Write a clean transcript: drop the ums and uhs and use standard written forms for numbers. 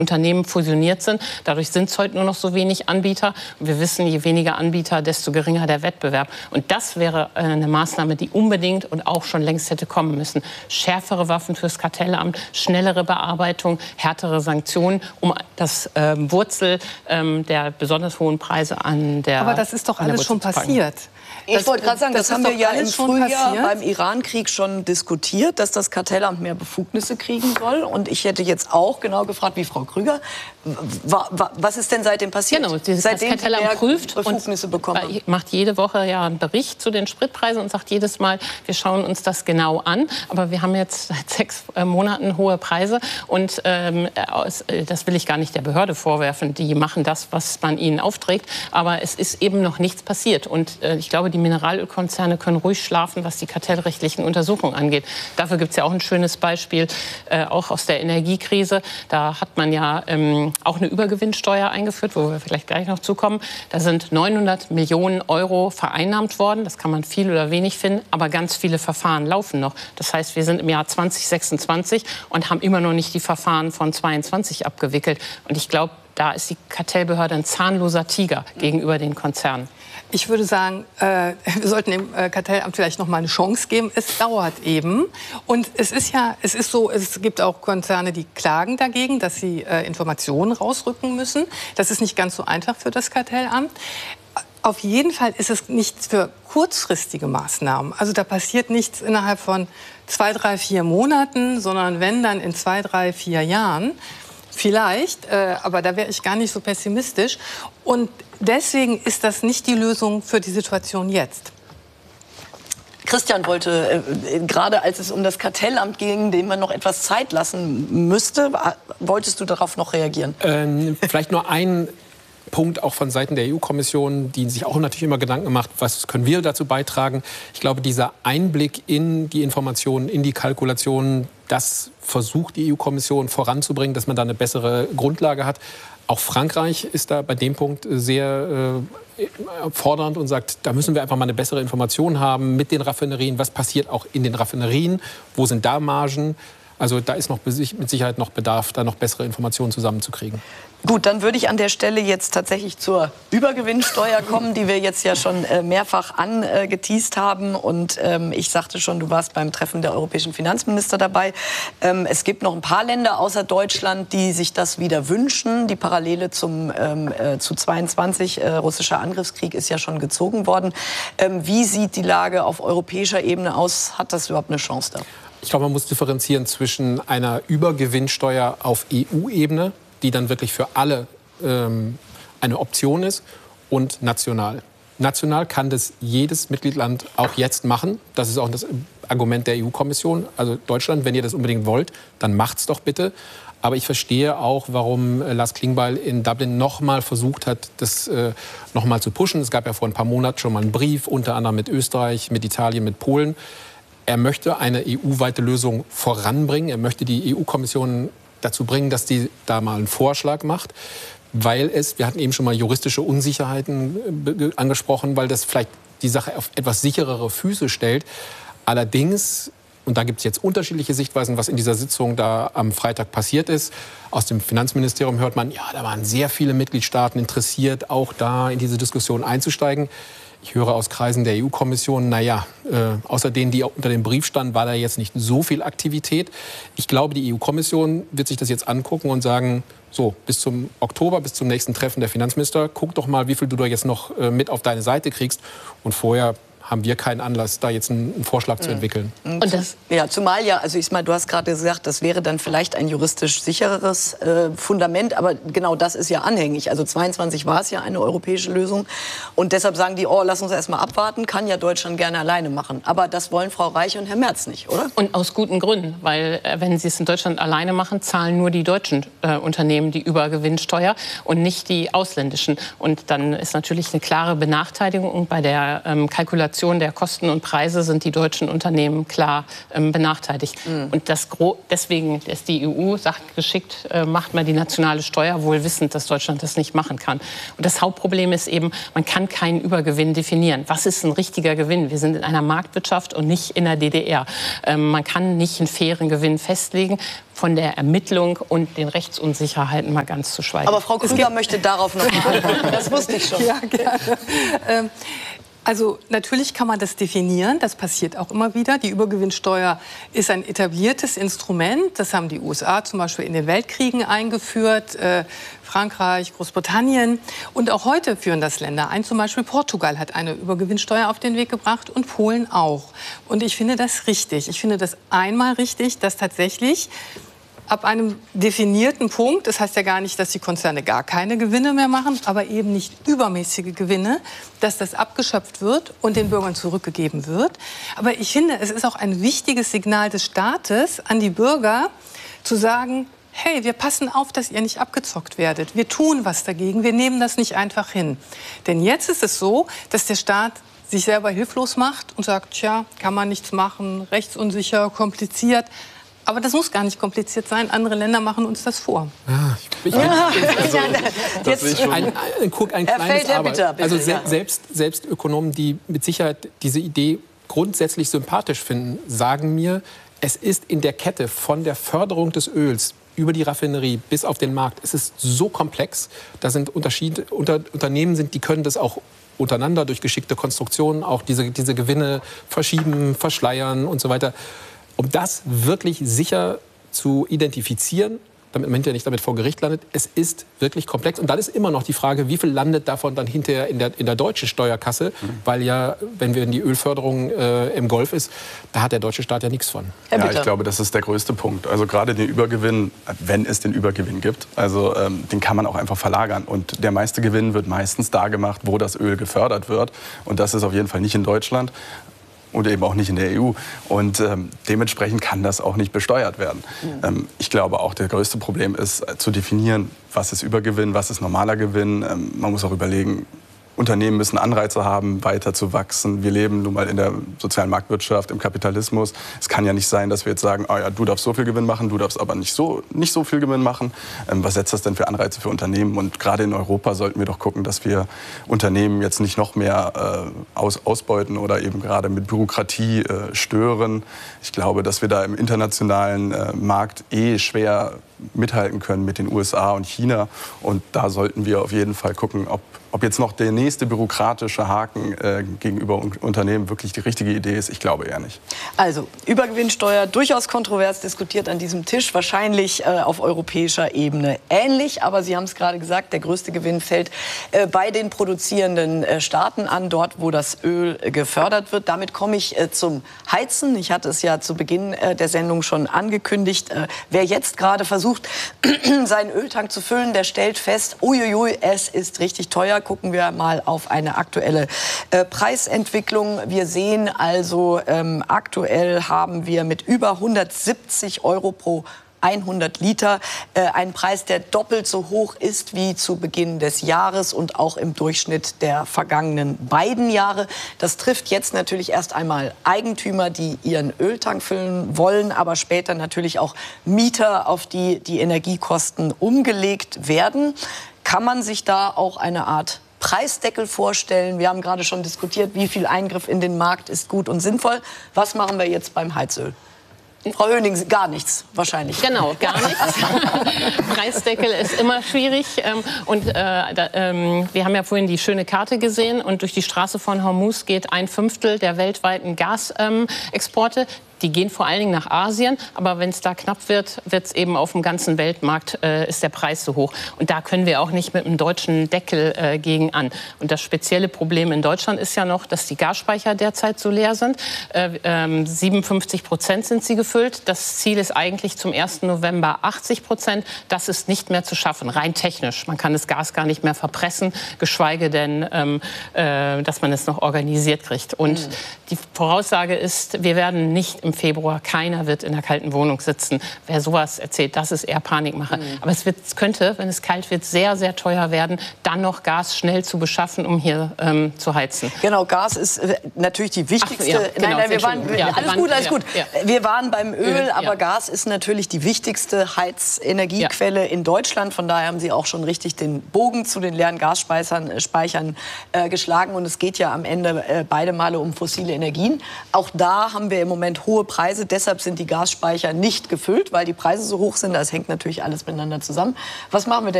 Unternehmen fusioniert sind. Dadurch sind es heute nur noch so wenig Anbieter. Und wir wissen, je weniger Anbieter, desto geringer der Wettbewerb. Und das wäre eine Maßnahme, die unbedingt und auch schon längst hätte kommen müssen. Schärfere Waffen fürs Kartellamt, schnellere Bearbeitung, härtere Sanktionen, um das Wurzel der besonders hohen Preise an der Aber das ist doch alles schon passiert. Ich wollte gerade sagen, das haben wir ja im Frühjahr beim Irankrieg schon diskutiert, dass das Kartellamt mehr Befugnisse kriegen soll. Und ich hätte jetzt auch genau gefragt, wie Frau Krüger, was ist denn seitdem passiert? Genau, das Kartellamt prüft Befugnisse bekommen. Macht jede Woche ja einen Bericht zu den Spritpreisen und sagt jedes Mal, wir schauen uns das genau an. Aber wir haben jetzt seit 6 Monaten hohe Preise. Und das will ich gar nicht der Behörde vorwerfen. Die machen das, was man ihnen aufträgt. Aber es ist eben noch nichts passiert. Und ich glaube, die Mineralölkonzerne können ruhig schlafen, was die kartellrechtlichen Untersuchungen angeht. Dafür gibt es ja auch ein schönes Beispiel, auch aus der Energiekrise. Da hat man ja auch eine Übergewinnsteuer eingeführt, wo wir vielleicht gleich noch zukommen. Da sind 900 Millionen Euro vereinnahmt worden. Das kann man viel oder wenig finden, aber ganz viele Verfahren laufen noch. Das heißt, wir sind im Jahr 2026 und haben immer noch nicht die Verfahren von 22 abgewickelt. Und ich glaube, da ist die Kartellbehörde ein zahnloser Tiger gegenüber den Konzernen. Ich würde sagen, wir sollten dem Kartellamt vielleicht noch mal eine Chance geben. Es dauert eben. Und es ist so, es gibt auch Konzerne, die klagen dagegen, dass sie Informationen rausrücken müssen. Das ist nicht ganz so einfach für das Kartellamt. Auf jeden Fall ist es nichts für kurzfristige Maßnahmen. Also da passiert nichts innerhalb von 2, 3, 4 Monaten, sondern wenn dann in 2, 3, 4 Jahren. Vielleicht, aber da wäre ich gar nicht so pessimistisch. Und deswegen ist das nicht die Lösung für die Situation jetzt. Christian wollte, gerade als es um das Kartellamt ging, dem man noch etwas Zeit lassen müsste, wolltest du darauf noch reagieren? Vielleicht nur ein Punkt auch von Seiten der EU-Kommission, die sich auch natürlich immer Gedanken macht, was können wir dazu beitragen. Ich glaube, dieser Einblick in die Informationen, in die Kalkulationen, das versucht die EU-Kommission voranzubringen, dass man da eine bessere Grundlage hat. Auch Frankreich ist da bei dem Punkt sehr fordernd und sagt, da müssen wir einfach mal eine bessere Information haben mit den Raffinerien. Was passiert auch in den Raffinerien? Wo sind da Margen? Also da ist noch mit Sicherheit noch Bedarf, da noch bessere Informationen zusammenzukriegen. Gut, dann würde ich an der Stelle jetzt tatsächlich zur Übergewinnsteuer kommen, die wir jetzt ja schon mehrfach angeteast haben. Und ich sagte schon, du warst beim Treffen der europäischen Finanzminister dabei. Es gibt noch ein paar Länder außer Deutschland, die sich das wieder wünschen. Die Parallele zu 22, russischer Angriffskrieg, ist ja schon gezogen worden. Wie sieht die Lage auf europäischer Ebene aus? Hat das überhaupt eine Chance da? Ich glaube, man muss differenzieren zwischen einer Übergewinnsteuer auf EU-Ebene, die dann wirklich für alle eine Option ist, und national. National kann das jedes Mitgliedsland auch jetzt machen. Das ist auch das Argument der EU-Kommission. Also Deutschland, wenn ihr das unbedingt wollt, dann macht's doch bitte. Aber ich verstehe auch, warum Lars Klingbeil in Dublin noch mal versucht hat, das noch mal zu pushen. Es gab ja vor ein paar Monaten schon mal einen Brief, unter anderem mit Österreich, mit Italien, mit Polen. Er möchte eine EU-weite Lösung voranbringen. Er möchte die EU-Kommission dazu bringen, dass die da mal einen Vorschlag macht, weil wir hatten eben schon mal juristische Unsicherheiten angesprochen, weil das vielleicht die Sache auf etwas sicherere Füße stellt. Allerdings, und da gibt es jetzt unterschiedliche Sichtweisen, was in dieser Sitzung da am Freitag passiert ist. Aus dem Finanzministerium hört man, ja, da waren sehr viele Mitgliedstaaten interessiert, auch da in diese Diskussion einzusteigen. Ich höre aus Kreisen der EU-Kommission, naja, außer denen, die unter dem Brief standen, war da jetzt nicht so viel Aktivität. Ich glaube, die EU-Kommission wird sich das jetzt angucken und sagen, so, bis zum Oktober, bis zum nächsten Treffen der Finanzminister, guck doch mal, wie viel du da jetzt noch mit auf deine Seite kriegst. Und vorher haben wir keinen Anlass, da jetzt einen Vorschlag zu entwickeln. Und das, ja, zumal ja, also ich meine, du hast gerade gesagt, das wäre dann vielleicht ein juristisch sichereres Fundament, aber genau das ist ja anhängig. Also 22 war es ja eine europäische Lösung und deshalb sagen die, oh, lass uns erst mal abwarten, kann ja Deutschland gerne alleine machen. Aber das wollen Frau Reich und Herr Merz nicht, oder? Und aus guten Gründen, weil wenn sie es in Deutschland alleine machen, zahlen nur die deutschen Unternehmen die Übergewinnsteuer und nicht die ausländischen. Und dann ist natürlich eine klare Benachteiligung bei der Kalkulation Reduktion der Kosten und Preise sind die deutschen Unternehmen klar benachteiligt. Und deswegen ist die EU, sagt geschickt, macht mal die nationale Steuer, wohl wissend, dass Deutschland das nicht machen kann. Und das Hauptproblem ist eben, man kann keinen Übergewinn definieren. Was ist ein richtiger Gewinn? Wir sind in einer Marktwirtschaft und nicht in der DDR. Man kann nicht einen fairen Gewinn festlegen, von der Ermittlung und den Rechtsunsicherheiten mal ganz zu schweigen. Aber Frau Krüger möchte darauf noch mal antworten. Das wusste ich schon. Ja, gerne. Also natürlich kann man das definieren, das passiert auch immer wieder. Die Übergewinnsteuer ist ein etabliertes Instrument, das haben die USA zum Beispiel in den Weltkriegen eingeführt, Frankreich, Großbritannien und auch heute führen das Länder ein. Zum Beispiel Portugal hat eine Übergewinnsteuer auf den Weg gebracht und Polen auch. Und ich finde das richtig. Ich finde das einmal richtig, dass tatsächlich ab einem definierten Punkt, das heißt ja gar nicht, dass die Konzerne gar keine Gewinne mehr machen, aber eben nicht übermäßige Gewinne, dass das abgeschöpft wird und den Bürgern zurückgegeben wird. Aber ich finde, es ist auch ein wichtiges Signal des Staates an die Bürger, zu sagen, hey, wir passen auf, dass ihr nicht abgezockt werdet. Wir tun was dagegen, wir nehmen das nicht einfach hin. Denn jetzt ist es so, dass der Staat sich selber hilflos macht und sagt, tja, kann man nichts machen, rechtsunsicher, kompliziert. Aber das muss gar nicht kompliziert sein. Andere Länder machen uns das vor. Ein kleines Aber. Also selbst Ökonomen, die mit Sicherheit diese Idee grundsätzlich sympathisch finden, sagen mir, es ist in der Kette von der Förderung des Öls über die Raffinerie bis auf den Markt, es ist so komplex, da sind Unternehmen, die können das auch untereinander durch geschickte Konstruktionen auch diese Gewinne verschieben, verschleiern und so weiter. Um das wirklich sicher zu identifizieren, damit man hinterher nicht damit vor Gericht landet, es ist wirklich komplex. Und dann ist immer noch die Frage, wie viel landet davon dann hinterher in der deutschen Steuerkasse? Weil ja, wenn wir in die Ölförderung im Golf ist, da hat der deutsche Staat ja nichts von. Ja, ich glaube, das ist der größte Punkt. Also gerade den Übergewinn, wenn es den Übergewinn gibt, also den kann man auch einfach verlagern. Und der meiste Gewinn wird meistens da gemacht, wo das Öl gefördert wird. Und das ist auf jeden Fall nicht in Deutschland. Und eben auch nicht in der EU. Und dementsprechend kann das auch nicht besteuert werden. Ich glaube auch, das größte Problem ist zu definieren, was ist Übergewinn, was ist normaler Gewinn. Man muss auch überlegen, Unternehmen müssen Anreize haben, weiter zu wachsen. Wir leben nun mal in der sozialen Marktwirtschaft, im Kapitalismus. Es kann ja nicht sein, dass wir jetzt sagen, oh ja, du darfst so viel Gewinn machen, du darfst aber nicht so viel Gewinn machen. Was setzt das denn für Anreize für Unternehmen? Und gerade in Europa sollten wir doch gucken, dass wir Unternehmen jetzt nicht noch mehr ausbeuten oder eben gerade mit Bürokratie stören. Ich glaube, dass wir da im internationalen Markt schwer mithalten können mit den USA und China. Und da sollten wir auf jeden Fall gucken, ob jetzt noch der nächste bürokratische Haken gegenüber Unternehmen wirklich die richtige Idee ist. Ich glaube eher nicht. Also Übergewinnsteuer durchaus kontrovers diskutiert an diesem Tisch, wahrscheinlich auf europäischer Ebene ähnlich. Aber Sie haben es gerade gesagt, der größte Gewinn fällt bei den produzierenden Staaten an, dort wo das Öl gefördert wird. Damit komme ich zum Heizen. Ich hatte es ja zu Beginn der Sendung schon angekündigt. Wer jetzt gerade versucht, seinen Öltank zu füllen, der stellt fest, uiuiui, es ist richtig teuer. Gucken wir mal auf eine aktuelle Preisentwicklung. Wir sehen also, aktuell haben wir mit über 170 € pro 100 Liter einen Preis, der doppelt so hoch ist wie zu Beginn des Jahres und auch im Durchschnitt der vergangenen beiden Jahre. Das trifft jetzt natürlich erst einmal Eigentümer, die ihren Öltank füllen wollen, aber später natürlich auch Mieter, auf die die Energiekosten umgelegt werden. Kann man sich da auch eine Art Preisdeckel vorstellen? Wir haben gerade schon diskutiert, wie viel Eingriff in den Markt ist gut und sinnvoll. Was machen wir jetzt beim Heizöl? Frau Höning, gar nichts wahrscheinlich. Genau, gar nichts. Preisdeckel ist immer schwierig. Wir haben ja vorhin die schöne Karte gesehen. Und durch die Straße von Hormuz geht 1/5 der weltweiten Gasexporte. Die gehen vor allen Dingen nach Asien, aber wenn es da knapp wird, wird es eben auf dem ganzen Weltmarkt, ist der Preis so hoch. Und da können wir auch nicht mit einem deutschen Deckel gegen an. Und das spezielle Problem in Deutschland ist ja noch, dass die Gasspeicher derzeit so leer sind. 57% sind sie gefüllt. Das Ziel ist eigentlich zum 1. November 80%. Das ist nicht mehr zu schaffen, rein technisch. Man kann das Gas gar nicht mehr verpressen, geschweige denn, dass man es noch organisiert kriegt. Und die Voraussage ist, wir werden nicht im im Februar. Keiner wird in einer kalten Wohnung sitzen. Wer sowas erzählt, das ist eher Panikmache. Aber es könnte, wenn es kalt wird, sehr, sehr teuer werden, dann noch Gas schnell zu beschaffen, um hier zu heizen. Genau, Gas ist natürlich die wichtigste. Ach, ja, genau, alles gut. Ja. Wir waren beim Öl, ja. aber Gas ist natürlich die wichtigste Heizenergiequelle in Deutschland. Von daher haben Sie auch schon richtig den Bogen zu den leeren Gasspeichern geschlagen. Und es geht ja am Ende beide Male um fossile Energien. Auch da haben wir im Moment hohe Preise. Deshalb sind die Gasspeicher nicht gefüllt, weil die Preise so hoch sind. Das hängt natürlich alles miteinander zusammen. Was machen wir denn